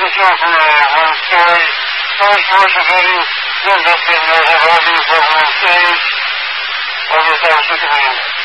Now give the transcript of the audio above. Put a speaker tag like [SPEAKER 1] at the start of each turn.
[SPEAKER 1] the show from one story. First worship meeting, ends up in the Heavy Program on stage. Over the Superman.